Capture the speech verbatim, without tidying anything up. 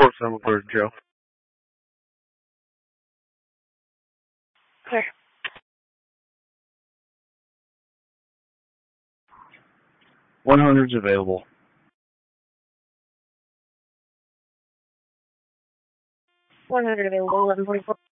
Report seven for Joe. Clear. one hundred's available. one hundred available, eleven forty-four.